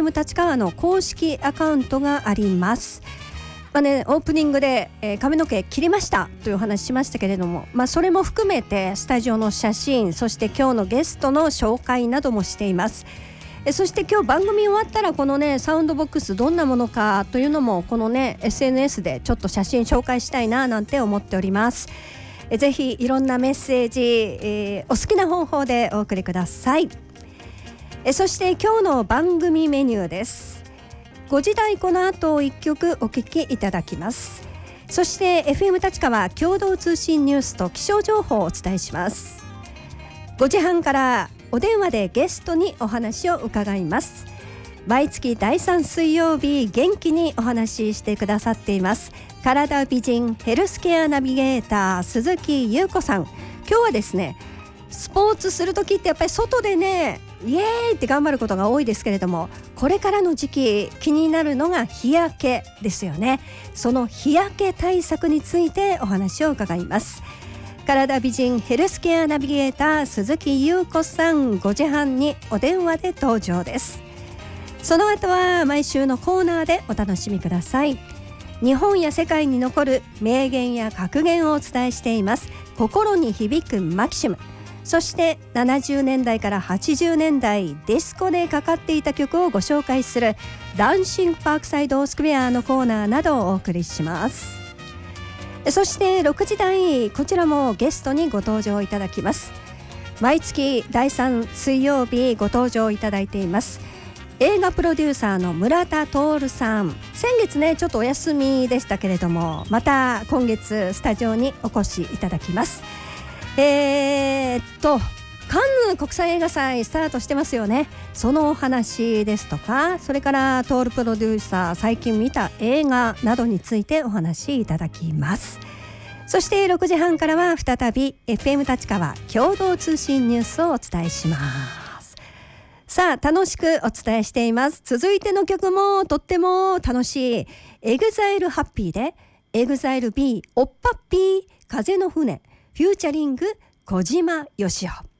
FM 立川の公式アカウントがあります。オープニングで、髪の毛切りましたというお話しましたけれども、それも含めてスタジオの写真、そして今日のゲストの紹介などもしています。そして今日番組終わったらこのねサウンドボックスどんなものかというのもこのね SNS でちょっと写真紹介したいななんて思っております。ぜひいろんなメッセージ、お好きな方法でお送りください。そして今日の番組メニューです。5時台この後1曲お聞きいただきます。そして FM 立川共同通信ニュースと気象情報をお伝えします。5時半からお電話でゲストにお話を伺います。毎月第3水曜日元気にお話ししてくださっています体美人ヘルスケアナビゲーター鈴木優子さん。今日はですね、スポーツする時ってやっぱり外でねイエーイって頑張ることが多いですけれども、これからの時期気になるのが日焼けですよね。その日焼け対策についてお話を伺います。体美人ヘルスケアナビゲーター鈴木優子さん、5時半にお電話で登場です。その後は毎週のコーナーでお楽しみください。日本や世界に残る名言や格言をお伝えしています心に響くマキシム。そして70年代から80年代ディスコでかかっていた曲をご紹介するダンシングパークサイドスクエアのコーナーなどをお送りします。そして6時台、こちらもゲストにご登場いただきます。毎月第3水曜日ご登場いただいています映画プロデューサーの村田徹さん。先月ねちょっとお休みでしたけれども、また今月スタジオにお越しいただきます。カンヌ国際映画祭スタートしてますよね。そのお話ですとか、それからトールプロデューサー最近見た映画などについてお話しいただきます。そして6時半からは再び FM 立川共同通信ニュースをお伝えします。さあ楽しくお伝えしています。続いての曲もとっても楽しい。エグザイルハッピーでエグザイル B おっぱっぴー風の船フューチャリング小島よしお。